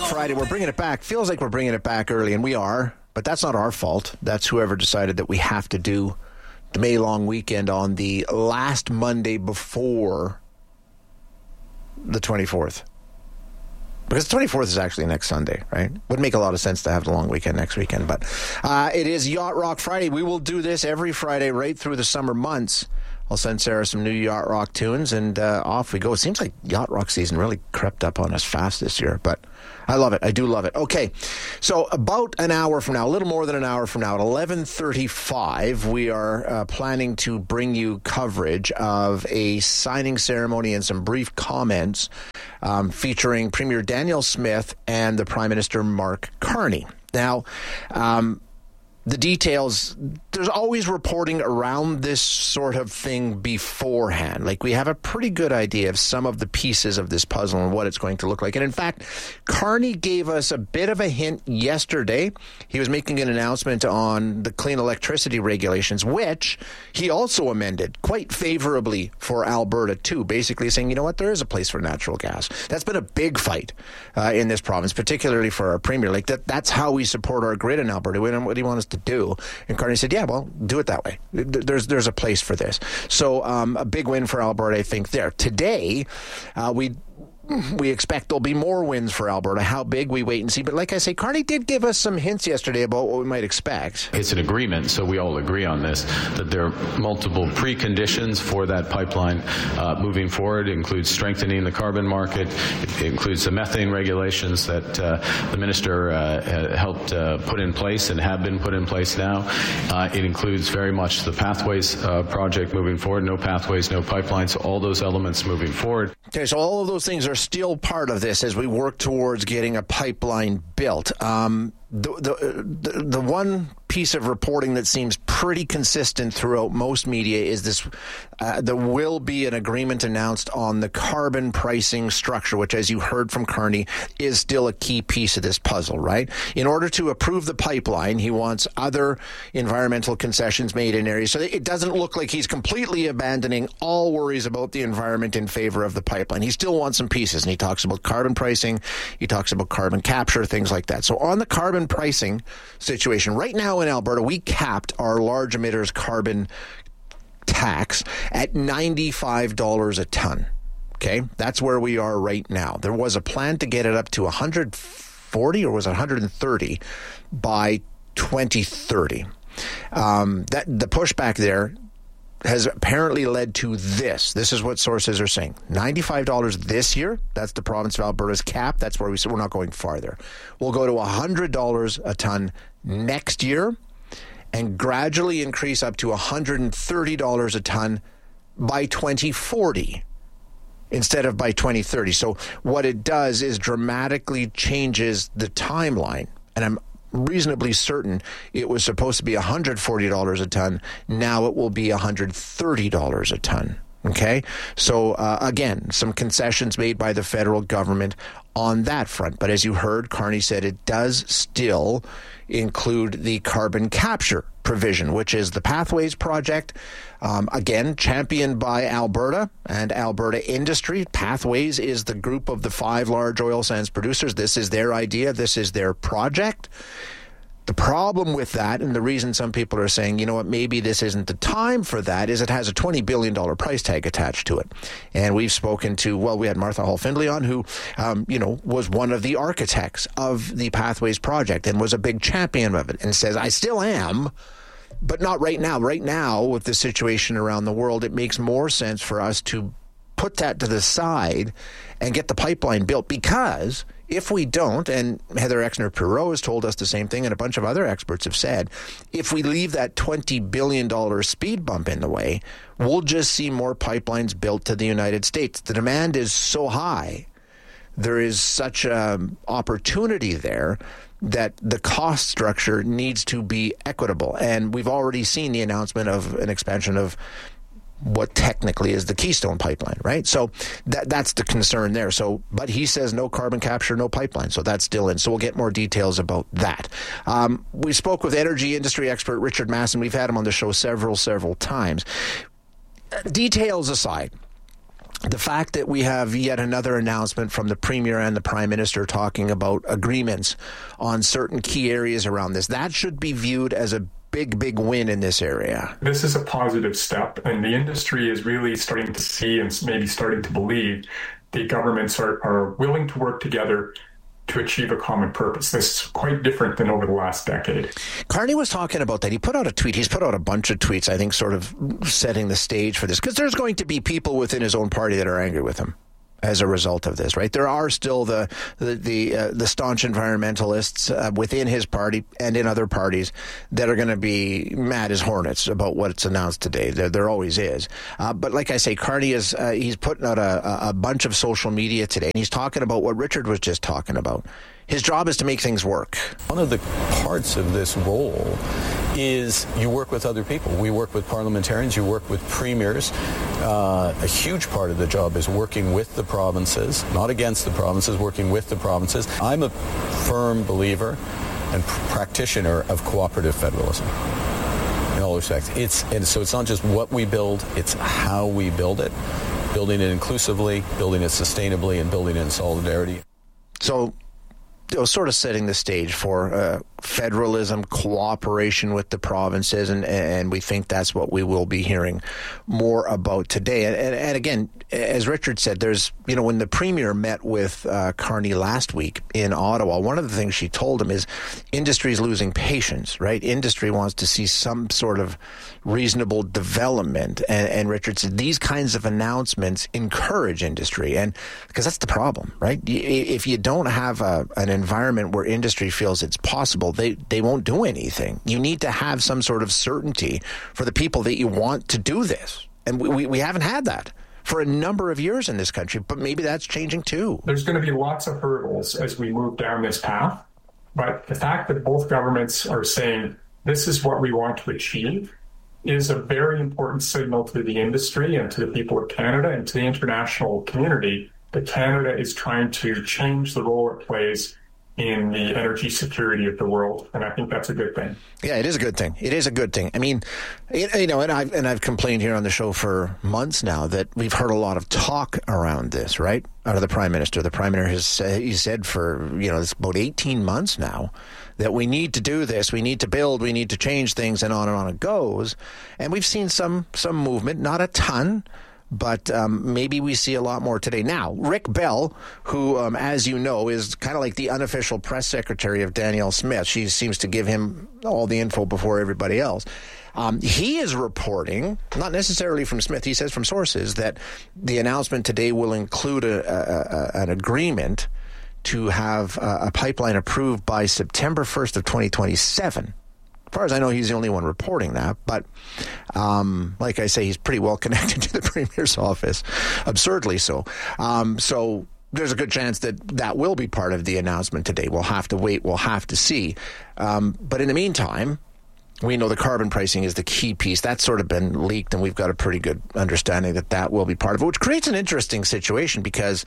Friday. We're bringing it back. Feels like we're bringing it back early, and we are, but that's not our fault. That's whoever decided that we have to do the May long weekend on the last Monday before the 24th. Because the 24th is actually next Sunday, right? Would make a lot of sense to have the long weekend next weekend. But it is Yacht Rock Friday. We will do this every Friday right through the summer months. I'll send Sarah some new Yacht Rock tunes, and off we go. It seems like Yacht Rock season really crept up on us fast this year, but I love it. I do love it. Okay, so about an hour from now, a little more than an hour from now, at 11:35, we are planning to bring you coverage of a signing ceremony and some brief comments featuring Premier Danielle Smith and the Prime Minister Mark Carney. Now, the details, there's always reporting around this sort of thing beforehand. Like, we have a pretty good idea of some of the pieces of this puzzle and what it's going to look like. And in fact, Carney gave us a bit of a hint yesterday. He was making an announcement on the clean electricity regulations, which he also amended quite favorably for Alberta too, basically saying, you know what, there is a place for natural gas. That's been a big fight in this province, particularly for our premier. Like, that's how we support our grid in Alberta. What do you want us to do? And Carney said, yeah, well, do it that way. There's a place for this. So a big win for Alberta, I think, there. Today, we expect there'll be more wins for Alberta. How big, we wait and see. But like I say, Carney did give us some hints yesterday about what we might expect. It's an agreement, so we all agree on this, that there are multiple preconditions for that pipeline moving forward. It includes strengthening the carbon market. It includes the methane regulations that the minister helped put in place and have been put in place now. It includes very much the Pathways project moving forward. No pathways, no pipelines. So all those elements moving forward. Okay, so all of those things are still part of this as we work towards getting a pipeline built. The one piece of reporting that seems pretty consistent throughout most media is this: there will be an agreement announced on the carbon pricing structure, which, as you heard from Carney, is still a key piece of this puzzle, right? In order to approve the pipeline, he wants other environmental concessions made in areas, so it doesn't look like he's completely abandoning all worries about the environment in favor of the pipeline. He still wants some pieces, and he talks about carbon pricing, he talks about carbon capture, things like that. So on the carbon pricing situation, right now in Alberta, we capped our large emitters carbon tax at $95 a ton. Okay, that's where we are right now. There was a plan to get it up to 140 or was it 130 by 2030. That the pushback there has apparently led to this. This is what sources are saying. $95 this year, that's the province of Alberta's cap. That's where we said we're not going farther. We'll go to $100 a ton next year and gradually increase up to $130 a ton by 2040 instead of by 2030. So what it does is dramatically changes the timeline. And I'm reasonably certain it was supposed to be $140 a ton. Now it will be $130 a ton. Okay? So, again, some concessions made by the federal government on that front. But as you heard, Carney said it does still include the carbon capture provision, which is the Pathways project, again, championed by Alberta and Alberta industry. Pathways is the group of the 5 large oil sands producers. This is their idea. This is their project. The problem with that, and the reason some people are saying, you know what, maybe this isn't the time for that, is it has a $20 billion price tag attached to it. And we've spoken to, we had Martha Hall Findlay on, who, was one of the architects of the Pathways project and was a big champion of it, and says, I still am, but not right now. Right now, with the situation around the world, it makes more sense for us to put that to the side and get the pipeline built, because if we don't, and Heather Exner-Pirot has told us the same thing, and a bunch of other experts have said, if we leave that $20 billion speed bump in the way, we'll just see more pipelines built to the United States. The demand is so high, there is such an opportunity there that the cost structure needs to be equitable. And we've already seen the announcement of an expansion of what technically is the Keystone pipeline, right? So that's the concern there. So, but he says no carbon capture, no pipeline. So that's still in. So we'll get more details about that. We spoke with energy industry expert Richard Masson. We've had him on the show several times. Details aside, the fact that we have yet another announcement from the Premier and the Prime Minister talking about agreements on certain key areas around this, that should be viewed as a big win in this area. This is a positive step, and the industry is really starting to see and maybe starting to believe the governments are willing to work together to achieve a common purpose. This is quite different than over the last decade. Carney was talking about that. He put out a tweet. He's put out a bunch of tweets, I think, sort of setting the stage for this, because there's going to be people within his own party that are angry with him as a result of this, right? There are still the staunch environmentalists within his party and in other parties that are going to be mad as hornets about what's announced today. There always is. But like I say, Carney he's putting out a bunch of social media today, and he's talking about what Richard was just talking about. His job is to make things work. One of the parts of this role is you work with other people. We work with parliamentarians, you work with premiers. A huge part of the job is working with the provinces, not against the provinces, working with the provinces. I'm a firm believer and practitioner of cooperative federalism in all respects. So it's not just what we build, it's how we build it. Building it inclusively, building it sustainably, and building it in solidarity. So, sort of setting the stage for federalism, cooperation with the provinces, and we think that's what we will be hearing more about today. And again, as Richard said, there's, when the Premier met with Carney last week in Ottawa, one of the things she told him is industry is losing patience, right? Industry wants to see some sort of reasonable development. And Richard said these kinds of announcements encourage industry, and because that's the problem, right? If you don't have an environment where industry feels it's possible, they won't do anything. You need to have some sort of certainty for the people that you want to do this. And we haven't had that for a number of years in this country, but maybe that's changing too. There's going to be lots of hurdles as we move down this path, but the fact that both governments are saying this is what we want to achieve is a very important signal to the industry and to the people of Canada and to the international community that Canada is trying to change the role it plays in the energy security of the world, and I think that's a good thing. Yeah, it is a good thing. It is a good thing. I mean, and I've complained here on the show for months now that we've heard a lot of talk around this, right, out of the Prime Minister. The Prime Minister has said for it's about 18 months now that we need to do this, we need to build, we need to change things, and on it goes. And we've seen some movement, not a ton. But maybe we see a lot more today. Now, Rick Bell, who, as you know, is kind of like the unofficial press secretary of Danielle Smith. She seems to give him all the info before everybody else. He is reporting, not necessarily from Smith, he says from sources, that the announcement today will include an agreement to have a pipeline approved by September 1st of 2027. As far as I know, he's the only one reporting that. But like I say, he's pretty well connected to the Premier's office, absurdly so. So there's a good chance that will be part of the announcement today. We'll have to wait. We'll have to see. But in the meantime, we know the carbon pricing is the key piece. That's sort of been leaked, and we've got a pretty good understanding that will be part of it, which creates an interesting situation because,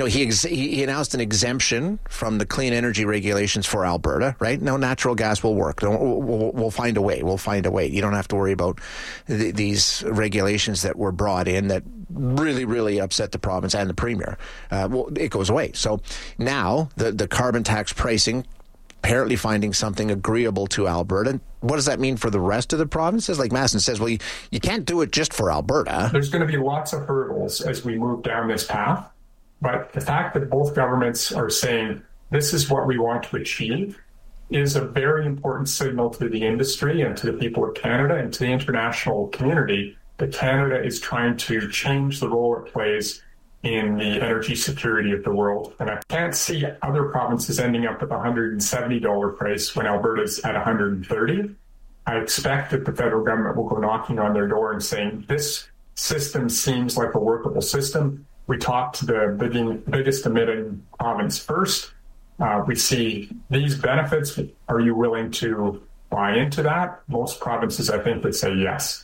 he announced an exemption from the clean energy regulations for Alberta, right? No, natural gas will work. We'll find a way. We'll find a way. You don't have to worry about these regulations that were brought in that really, really upset the province and the Premier. It goes away. So now the carbon tax pricing, apparently finding something agreeable to Alberta. What does that mean for the rest of the provinces? Like Masson says, well, you can't do it just for Alberta. There's going to be lots of hurdles as we move down this path. But the fact that both governments are saying this is what we want to achieve is a very important signal to the industry and to the people of Canada and to the international community that Canada is trying to change the role it plays in the energy security of the world. And I can't see other provinces ending up with a $170 price when Alberta's at $130. I expect that the federal government will go knocking on their door and saying, this system seems like a workable system. We talked to the biggest emitting province first. We see these benefits. Are you willing to buy into that? Most provinces, I think, would say yes.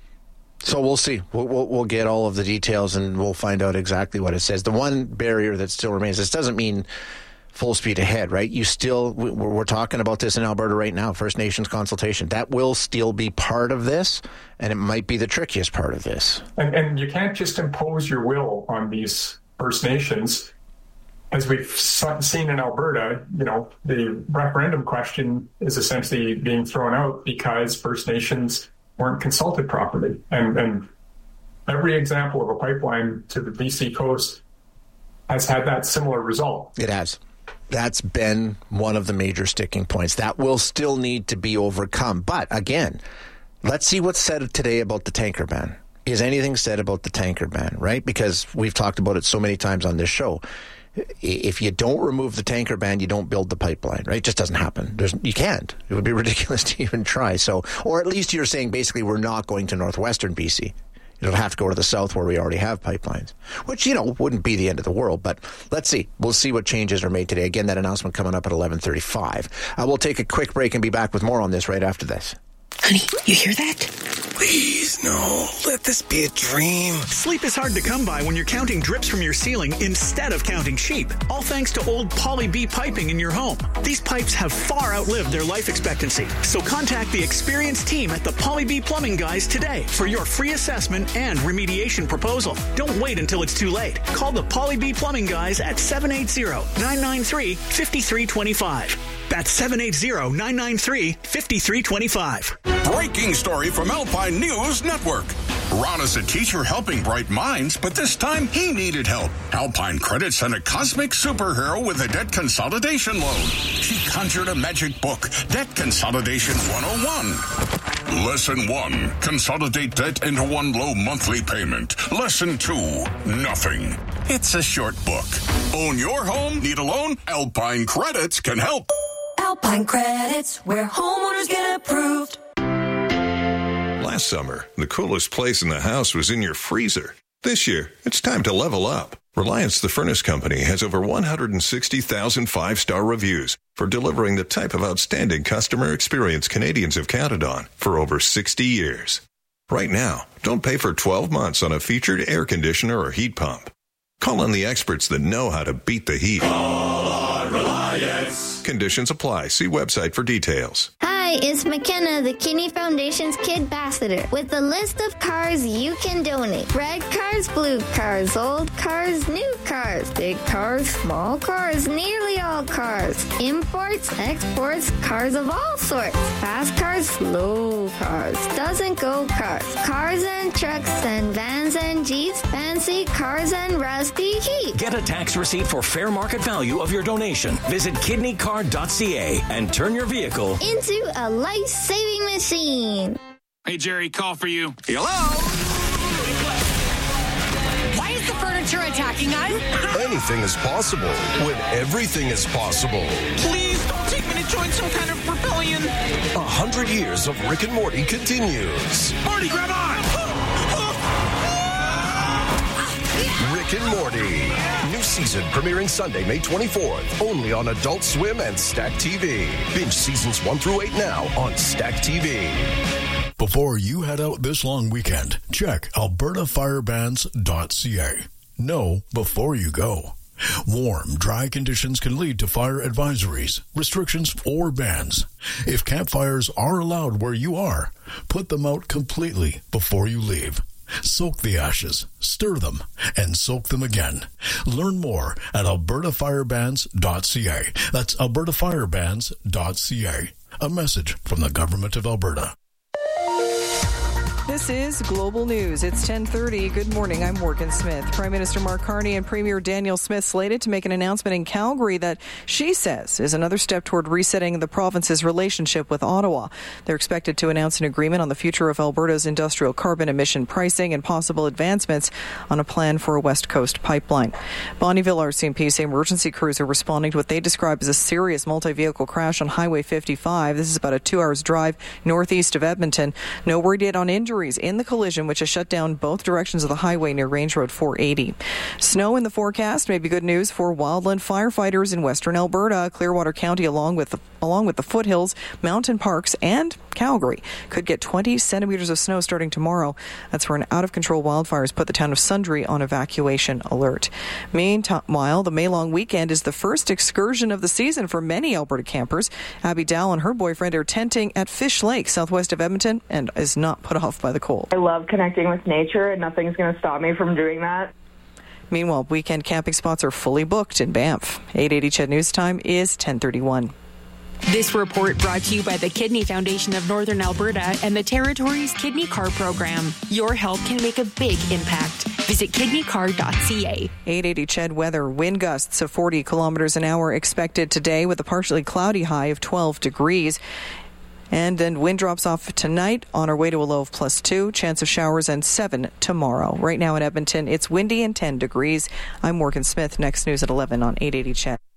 So we'll see. We'll get all of the details and we'll find out exactly what it says. The one barrier that still remains, this doesn't mean full speed ahead, right? We're talking about this in Alberta right now, First Nations consultation. That will still be part of this, and it might be the trickiest part of this. And you can't just impose your will on these First Nations. As we've seen in Alberta, the referendum question is essentially being thrown out because First Nations weren't consulted properly. And every example of a pipeline to the BC coast has had that similar result. It has. That's been one of the major sticking points. That will still need to be overcome. But again, let's see what's said today about the tanker ban. Is anything said about the tanker ban, right? Because we've talked about it so many times on this show. If you don't remove the tanker ban, you don't build the pipeline, right? It just doesn't happen. You can't. It would be ridiculous to even try. So, or at least you're saying basically we're not going to northwestern BC. It'll have to go to the south where we already have pipelines, which, wouldn't be the end of the world. But let's see. We'll see what changes are made today. Again, that announcement coming up at 11:35. We'll take a quick break and be back with more on this right after this. Honey, you hear that? Please, no. Let this be a dream. Sleep is hard to come by when you're counting drips from your ceiling instead of counting sheep. All thanks to old Poly B piping in your home. These pipes have far outlived their life expectancy. So contact the experienced team at the Poly B Plumbing Guys today for your free assessment and remediation proposal. Don't wait until it's too late. Call the Poly B Plumbing Guys at 780-993-5325. That's 780-993-5325. Breaking story from Alpine News Network. Ron is a teacher helping bright minds, but this time he needed help. Alpine Credit sent a cosmic superhero with a debt consolidation loan. She conjured a magic book, Debt Consolidation 101. Lesson 1, consolidate debt into one low monthly payment. Lesson 2, nothing. It's a short book. Own your home? Need a loan? Alpine Credits can help. Alpine Credits, where homeowners get approved. Last summer, the coolest place in the house was in your freezer. This year, it's time to level up. Reliance the Furnace Company has over 160,000 five-star reviews for delivering the type of outstanding customer experience Canadians have counted on for over 60 years. Right now, don't pay for 12 months on a featured air conditioner or heat pump. Call on the experts that know how to beat the heat. Call on Reliance. Conditions apply. See website for details. Hi, it's McKenna, the Kidney Foundation's Kid Ambassador, with a list of cars you can donate. Red cars, blue cars, old cars, new cars, big cars, small cars, nearly all cars, imports, exports, cars of all sorts, fast cars, slow cars, doesn't go cars, cars and trucks and vans and jeeps, fancy cars and rusty heat. Get a tax receipt for fair market value of your donation. Visit kidneycard.ca and turn your vehicle into a life-saving machine. Hey, Jerry, call for you. Hello? Why is the furniture attacking us? Anything is possible when everything is possible. Please don't take me to join some kind of rebellion. 100 years of Rick and Morty continues. Morty, grab on! Rick and Morty. New season premiering Sunday, May 24th. Only on Adult Swim and Stack TV. Binge seasons 1 through 8 now on Stack TV. Before you head out this long weekend, check albertafirebans.ca. Know before you go. Warm, dry conditions can lead to fire advisories, restrictions, or bans. If campfires are allowed where you are, put them out completely before you leave. Soak the ashes, stir them, and soak them again. Learn more at albertafirebans.ca. That's albertafirebans.ca. A message from the Government of Alberta. This is Global News. It's 10:30. Good morning. I'm Morgan Smith. Prime Minister Mark Carney and Premier Danielle Smith slated to make an announcement in Calgary that she says is another step toward resetting the province's relationship with Ottawa. They're expected to announce an agreement on the future of Alberta's industrial carbon emission pricing and possible advancements on a plan for a West Coast pipeline. Bonnyville RCMP say emergency crews are responding to what they describe as a serious multi-vehicle crash on Highway 55. This is about a 2 hours drive northeast of Edmonton. No word yet on injuries in the collision, which has shut down both directions of the highway near Range Road 480. Snow in the forecast may be good news for wildland firefighters in western Alberta. Clearwater County, along with the foothills, mountain parks, and Calgary, could get 20 centimeters of snow starting tomorrow. That's where an out-of-control wildfires put the town of Sundre on evacuation alert. Meanwhile, the May-long weekend is the first excursion of the season for many Alberta campers. Abby Dow and her boyfriend are tenting at Fish Lake, southwest of Edmonton, and is not put off by the cold. I love connecting with nature, and nothing's going to stop me from doing that. Meanwhile, weekend camping spots are fully booked in Banff. 880 CHED News Time is 10:31. This report brought to you by the Kidney Foundation of Northern Alberta and the Territory's Kidney Card Program. Your help can make a big impact. Visit kidneycard.ca. 880 CHED weather. Wind gusts of 40 kilometers an hour expected today with a partially cloudy high of 12 degrees. And then wind drops off tonight on our way to a low of +2. Chance of showers and 7 tomorrow. Right now in Edmonton, it's windy and 10 degrees. I'm Morgan Smith. Next news at 11 on 880 CHED.